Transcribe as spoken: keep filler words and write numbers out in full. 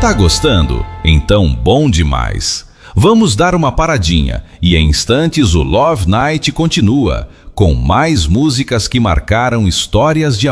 Tá gostando? Então bom demais! Vamos dar uma paradinha e em instantes o Love Night continua, com mais músicas que marcaram histórias de